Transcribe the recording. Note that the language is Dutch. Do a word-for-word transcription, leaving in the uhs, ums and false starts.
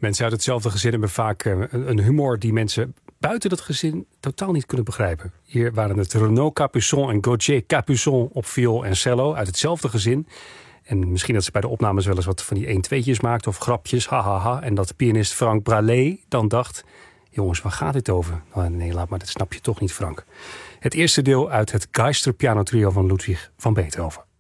Mensen uit hetzelfde gezin hebben vaak uh, een humor die mensen buiten dat gezin totaal niet kunnen begrijpen. Hier waren het Renaud Capuçon en Gauthier Capuçon op viool en cello uit hetzelfde gezin. En misschien dat ze bij de opnames wel eens wat van die een-tweetjes maakten of grapjes, hahaha. Ha, ha. En dat pianist Frank Bralet dan dacht, jongens, waar gaat dit over? Oh, nee, laat maar, dat snap je toch niet, Frank. Het eerste deel uit het Geister pianotrio van Ludwig van Beethoven.